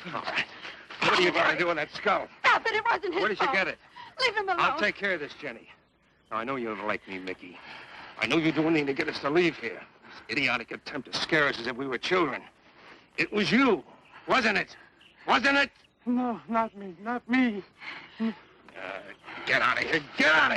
All right. What are you going to do with that skull? Stop it. It wasn't his Where did you fault. get it? Leave him alone. I'll take care of this, Jenny. Now, I know you don't like me, Mickey. I know you're doing anything to get us to leave here. This idiotic attempt to scare us as if we were children. It was you, wasn't it? Wasn't it? No, not me. Not me. Get out of here. Get out of